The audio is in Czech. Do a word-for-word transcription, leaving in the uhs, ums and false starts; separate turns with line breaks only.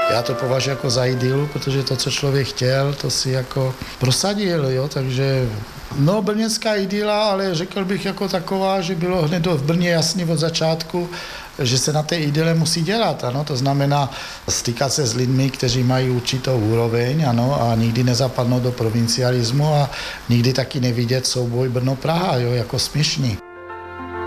Já to považuji jako za idylu, protože to, co člověk chtěl, to si jako prosadil, jo, takže no, brněnská idyla, ale řekl bych jako taková, že bylo hned v Brně jasný od začátku, že se na té idyle musí dělat, ano, to znamená stýkat se s lidmi, kteří mají určitou úroveň, ano, a nikdy nezapadnout do provincialismu a nikdy taky nevidět souboj Brno-Praha, jo, jako směšný.